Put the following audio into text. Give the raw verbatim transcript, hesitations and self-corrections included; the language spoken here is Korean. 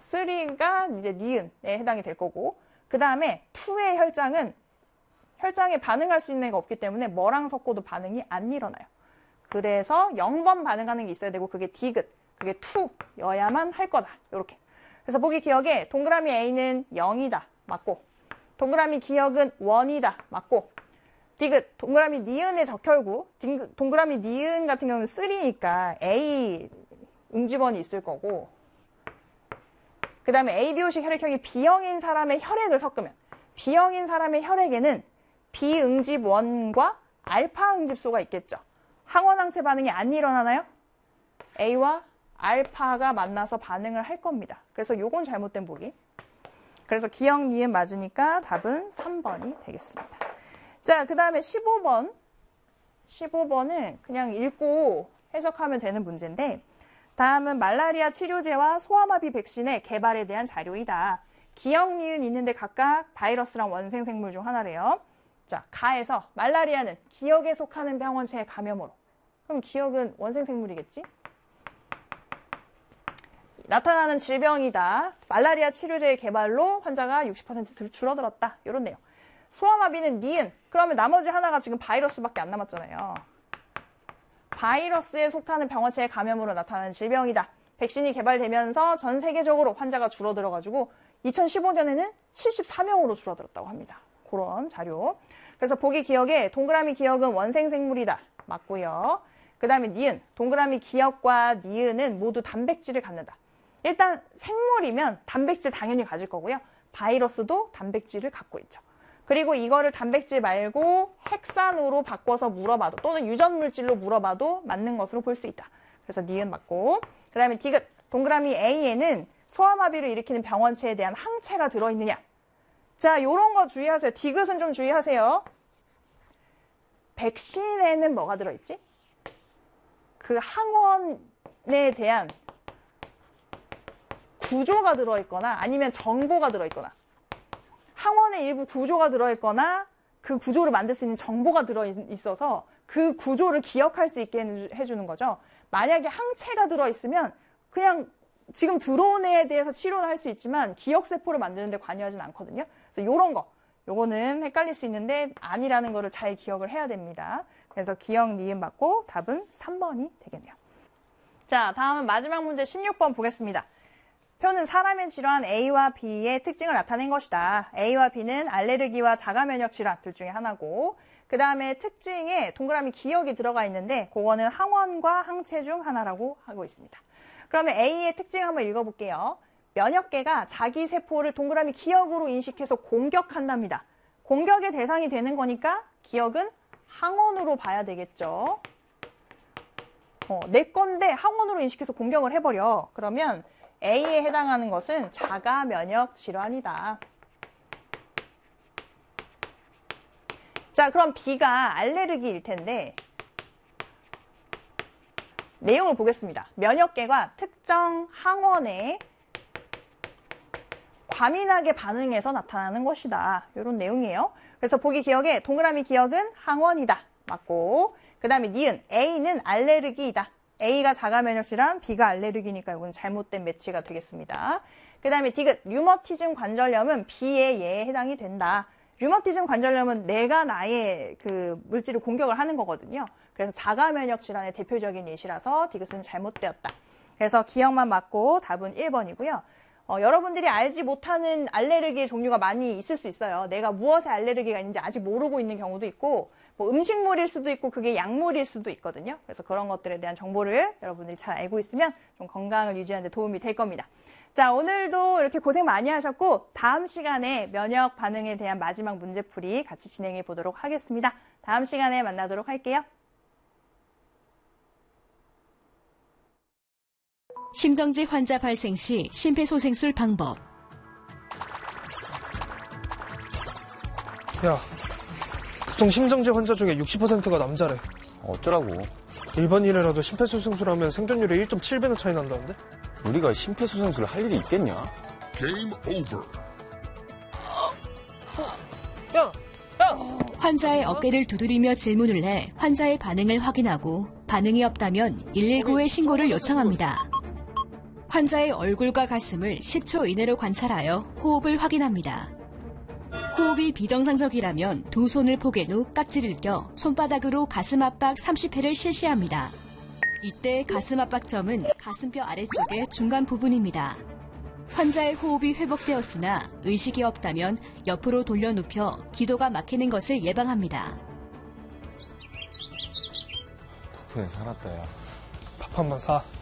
삼가 이제 니은에 해당이 될 거고, 그 다음에 이의 혈장은 혈장에 반응할 수 있는 애가 없기 때문에 뭐랑 섞어도 반응이 안 일어나요. 그래서 영 번 반응하는 게 있어야 되고 그게 디귿, 그게 이여야만 할 거다. 이렇게. 그래서 보기 기억에 동그라미 A는 영이다. 맞고, 동그라미 기억은 일이다. 맞고, 디귿, 동그라미 니은의 적혈구, 동그라미 니은 같은 경우는 삼이니까 A 응집원이 있을 거고, 그 다음에 에이비오식 혈액형이 B형인 사람의 혈액을 섞으면, B형인 사람의 혈액에는 B응집원과 알파 응집소가 있겠죠. 항원항체 반응이 안 일어나나요? A와 알파가 만나서 반응을 할 겁니다. 그래서 요건 잘못된 보기. 그래서 기억 니은 맞으니까 답은 삼 번이 되겠습니다. 자, 그 다음에 십오 번. 십오 번은 그냥 읽고 해석하면 되는 문제인데, 다음은 말라리아 치료제와 소아마비 백신의 개발에 대한 자료이다. 기억 니은 있는데 각각 바이러스랑 원생 생물 중 하나래요. 자, 가에서 말라리아는 기억에 속하는 병원체의 감염으로. 그럼 기억은 원생 생물이겠지? 나타나는 질병이다. 말라리아 치료제의 개발로 환자가 육십 퍼센트 줄어들었다. 이런 내용. 소아마비는 니은. 그러면 나머지 하나가 지금 바이러스밖에 안 남았잖아요. 바이러스에 속하는 병원체의 감염으로 나타나는 질병이다. 백신이 개발되면서 전 세계적으로 환자가 줄어들어가지고 이천십오 년에는 칠십사 명으로 줄어들었다고 합니다. 그런 자료. 그래서 보기 기억에 동그라미 기억은 원생 생물이다. 맞고요. 그 다음에 니은. 동그라미 기억과 니은은 모두 단백질을 갖는다. 일단 생물이면 단백질 당연히 가질 거고요. 바이러스도 단백질을 갖고 있죠. 그리고 이거를 단백질 말고 핵산으로 바꿔서 물어봐도, 또는 유전물질로 물어봐도 맞는 것으로 볼 수 있다. 그래서 니은 맞고, 그 다음에 디귿. 동그라미 A에는 소아마비를 일으키는 병원체에 대한 항체가 들어있느냐. 자, 요런 거 주의하세요. 디귿은 좀 주의하세요. 백신에는 뭐가 들어있지? 그 항원에 대한 구조가 들어있거나 아니면 정보가 들어있거나, 항원의 일부 구조가 들어있거나 그 구조를 만들 수 있는 정보가 들어있어서 그 구조를 기억할 수 있게 해주는 거죠. 만약에 항체가 들어있으면 그냥 지금 들어온 애에 대해서 치료는 할 수 있지만 기억세포를 만드는 데 관여하진 않거든요. 그래서 요런 거, 요거는 헷갈릴 수 있는데 아니라는 거를 잘 기억을 해야 됩니다. 그래서 기억 니은 맞고 답은 삼 번이 되겠네요. 자, 다음은 마지막 문제 십육 번 보겠습니다. 표는 사람의 질환 A와 B의 특징을 나타낸 것이다. A와 B는 알레르기와 자가면역 질환 둘 중에 하나고, 그 다음에 특징에 동그라미 기억이 들어가 있는데 그거는 항원과 항체 중 하나라고 하고 있습니다. 그러면 A의 특징 한번 읽어볼게요. 면역계가 자기 세포를 동그라미 기억으로 인식해서 공격한답니다. 공격의 대상이 되는 거니까 기억은 항원으로 봐야 되겠죠. 어, 내 건데 항원으로 인식해서 공격을 해버려. 그러면 A에 해당하는 것은 자가 면역 질환이다. 자, 그럼 B가 알레르기일 텐데 내용을 보겠습니다. 면역계가 특정 항원에 과민하게 반응해서 나타나는 것이다. 이런 내용이에요. 그래서 보기 기억에 동그라미 기억은 항원이다. 맞고, 그 다음에 니은 A는 알레르기이다. A가 자가면역질환, B가 알레르기니까 이건 잘못된 매치가 되겠습니다. 그 다음에 디귿, 류머티즘 관절염은 B의 예에 해당이 된다. 류머티즘 관절염은 내가 나의 그 물질을 공격을 하는 거거든요. 그래서 자가면역질환의 대표적인 예시라서 디귿은 잘못되었다. 그래서 기억만 맞고 답은 일 번이고요. 어, 여러분들이 알지 못하는 알레르기의 종류가 많이 있을 수 있어요. 내가 무엇에 알레르기가 있는지 아직 모르고 있는 경우도 있고, 뭐 음식물일 수도 있고 그게 약물일 수도 있거든요. 그래서 그런 것들에 대한 정보를 여러분들이 잘 알고 있으면 좀 건강을 유지하는 데 도움이 될 겁니다. 자, 오늘도 이렇게 고생 많이 하셨고 다음 시간에 면역 반응에 대한 마지막 문제풀이 같이 진행해 보도록 하겠습니다. 다음 시간에 만나도록 할게요. 심정지 환자 발생 시 심폐소생술 방법. 야, 보통 심정지 환자 중에 육십 퍼센트가 남자래. 어쩌라고. 일반인이라도 심폐소생술하면 생존율이 일 점 칠 배나 차이 난다는데? 우리가 심폐소생술 할 일이 있겠냐? 게임 오버. 야! 야! 환자의 어깨를 두드리며 질문을 해 환자의 반응을 확인하고 반응이 없다면 일일구에 신고를 요청합니다. 환자의 얼굴과 가슴을 십 초 이내로 관찰하여 호흡을 확인합니다. 호흡이 비정상적이라면 두 손을 포갠 후 깍지를 껴 손바닥으로 가슴 압박 삼십 회를 실시합니다. 이때 가슴 압박점은 가슴뼈 아래쪽의 중간 부분입니다. 환자의 호흡이 회복되었으나 의식이 없다면 옆으로 돌려 눕혀 기도가 막히는 것을 예방합니다. 덕분에 살았다, 야. 밥 한 번 사.